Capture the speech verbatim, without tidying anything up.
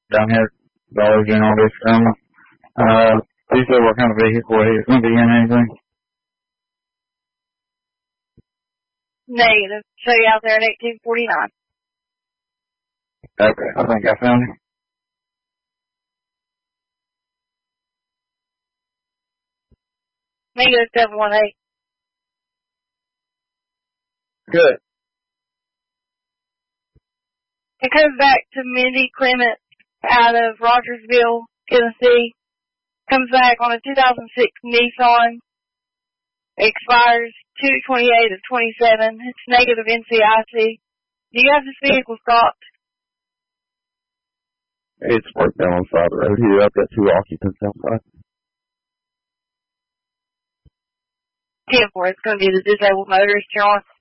down here at Dollar General this summer. Uh, do you say what kind of vehicle it's going to be in, anything? Negative. Show you out there at eighteen forty-nine. Okay, I think I found it. Negative seven one eight. Good. It comes back to Mindy Clement out of Rogersville, Tennessee. Comes back on a two thousand six Nissan. Expires two twenty-eight of twenty-seven. It's negative N C I C. Do you have this vehicle stocked? It's parked down on the side of the road here. I've got two occupants outside. ten four. It's going to be the disabled motorist, John.